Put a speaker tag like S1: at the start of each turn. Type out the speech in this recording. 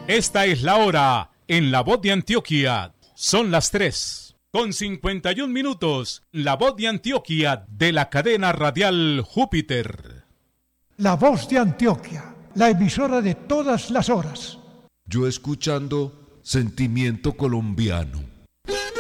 S1: Esta es la hora en La Voz de Antioquia. Son las 3:51. La Voz de Antioquia de la cadena radial Júpiter.
S2: La Voz de Antioquia, la emisora de todas las horas.
S3: Yo escuchando Sentimiento Colombiano.